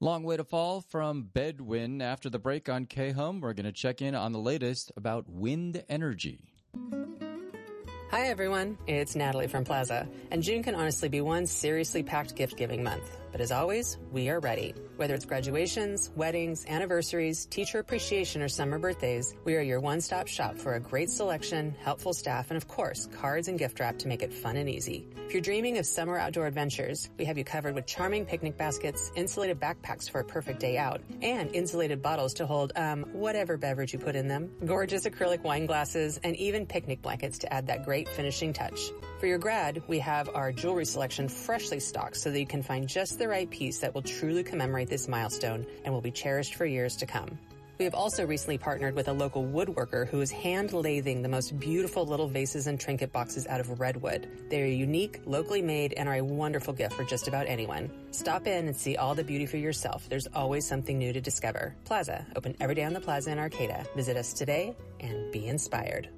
Long way to fall from Bedouin. After the break on K-Hum, we're going to check in on the latest about wind energy. Hi everyone, it's Natalie from Plaza, and June can honestly be one seriously packed gift-giving month. But as always, we are ready. Whether it's graduations, weddings, anniversaries, teacher appreciation, or summer birthdays, we are your one-stop shop for a great selection, helpful staff, and of course, cards and gift wrap to make it fun and easy. If you're dreaming of summer outdoor adventures, we have you covered with charming picnic baskets, insulated backpacks for a perfect day out, and insulated bottles to hold, whatever beverage you put in them, gorgeous acrylic wine glasses, and even picnic blankets to add that great finishing touch. For your grad, we have our jewelry selection freshly stocked so that you can find just the right piece that will truly commemorate this milestone and will be cherished for years to come. We have also recently partnered with a local woodworker who is hand-lathing the most beautiful little vases and trinket boxes out of redwood. They are unique, locally made, and are a wonderful gift for just about anyone. Stop in and see all the beauty for yourself. There's always something new to discover. Plaza, open every day on the Plaza in Arcata. Visit us today and be inspired.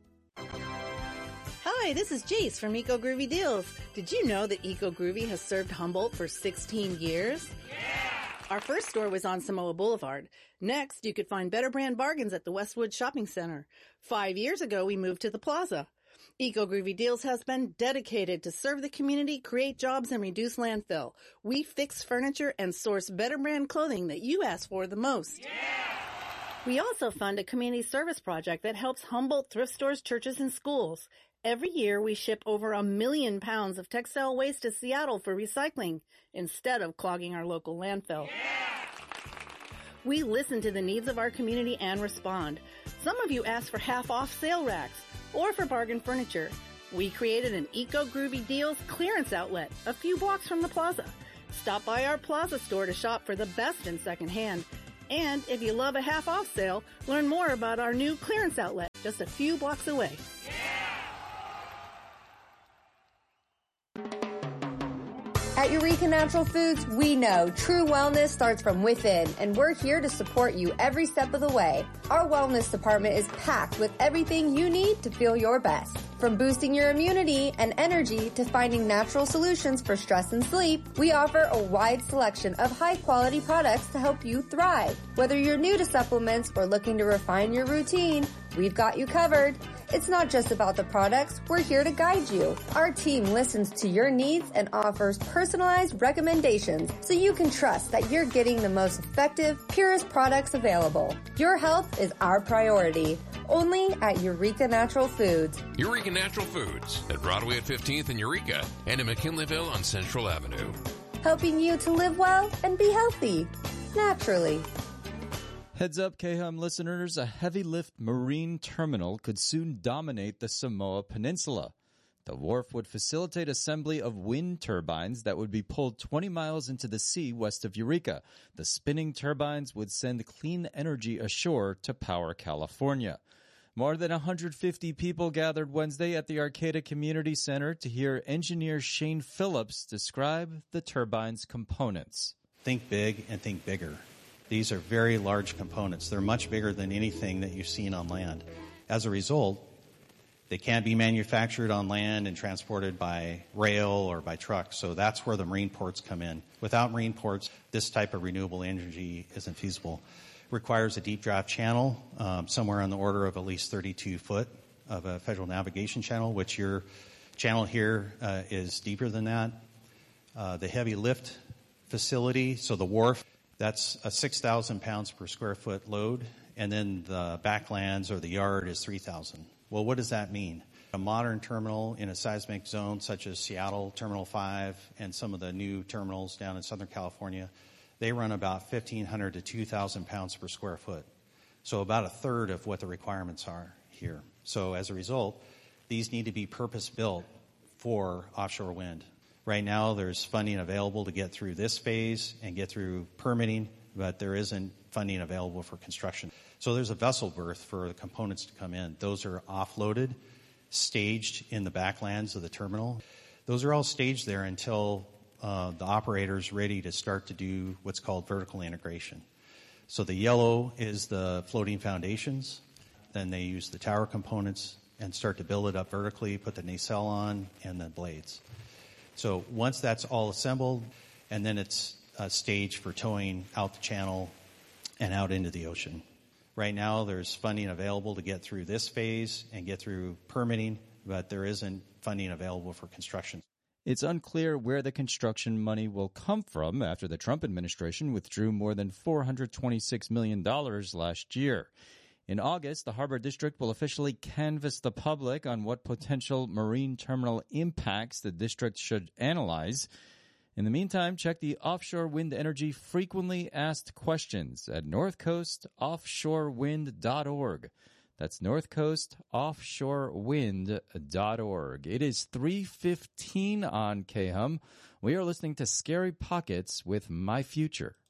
Hi, this is Jace from Eco Groovy Deals. Did you know that Eco Groovy has served Humboldt for 16 years? Yeah! Our first store was on Samoa Boulevard. Next, you could find better brand bargains at the Westwood Shopping Center. 5 years ago, we moved to the Plaza. Eco Groovy Deals has been dedicated to serve the community, create jobs, and reduce landfill. We fix furniture and source better brand clothing that you ask for the most. Yeah! We also fund a community service project that helps Humboldt thrift stores, churches, and schools. Every year, we ship over 1 million pounds of textile waste to Seattle for recycling instead of clogging our local landfill. Yeah! We listen to the needs of our community and respond. Some of you ask for half-off sale racks or for bargain furniture. We created an Eco Groovy Deals clearance outlet a few blocks from the Plaza. Stop by our Plaza store to shop for the best in secondhand. And if you love a half-off sale, learn more about our new clearance outlet just a few blocks away. At Eureka Natural Foods, we know true wellness starts from within, and we're here to support you every step of the way. Our wellness department is packed with everything you need to feel your best. From boosting your immunity and energy to finding natural solutions for stress and sleep, we offer a wide selection of high-quality products to help you thrive. Whether you're new to supplements or looking to refine your routine, we've got you covered. It's not just about the products, we're here to guide you. Our team listens to your needs and offers personalized recommendations so you can trust that you're getting the most effective, purest products available. Your health is our priority. Only at Eureka Natural Foods. Eureka Natural Foods at Broadway at 15th in Eureka and in McKinleyville on Central Avenue. Helping you to live well and be healthy. Naturally. Heads up, K-Hum listeners, a heavy lift marine terminal could soon dominate the Samoa Peninsula. The wharf would facilitate assembly of wind turbines that would be pulled 20 miles into the sea west of Eureka. The spinning turbines would send clean energy ashore to power California. More than 150 people gathered Wednesday at the Arcata Community Center to hear engineer Shane Phillips describe the turbine's components. Think big and think bigger. These are very large components. They're much bigger than anything that you've seen on land. As a result, they can't be manufactured on land and transported by rail or by truck. So that's where the marine ports come in. Without marine ports, this type of renewable energy isn't feasible. It requires a deep draft channel, somewhere on the order of at least 32 foot of a federal navigation channel, which your channel here is deeper than that. The heavy lift facility, so the wharf, that's a 6,000 pounds per square foot load, and then the backlands or the yard is 3,000. Well, what does that mean? A modern terminal in a seismic zone such as Seattle Terminal 5 and some of the new terminals down in Southern California, they run about 1,500 to 2,000 pounds per square foot. So about a third of what the requirements are here. So as a result, these need to be purpose-built for offshore wind. Right now, there's funding available to get through this phase and get through permitting, but there isn't funding available for construction. So there's a vessel berth for the components to come in. Those are offloaded, staged in the backlands of the terminal. Those are all staged there until the operator's ready to start to do what's called vertical integration. So the yellow is the floating foundations. Then they use the tower components and start to build it up vertically, put the nacelle on, and the blades. So once that's all assembled, and then it's stage for towing out the channel and out into the ocean. Right now, there's funding available to get through this phase and get through permitting, but there isn't funding available for construction. It's unclear where the construction money will come from after the Trump administration withdrew more than $426 million last year. In August, the Harbor District will officially canvass the public on what potential marine terminal impacts the district should analyze. In the meantime, check the offshore wind energy frequently asked questions at northcoastoffshorewind.org. That's northcoastoffshorewind.org. It is 3:15 on KHUM. We are listening to Scary Pockets with My Future.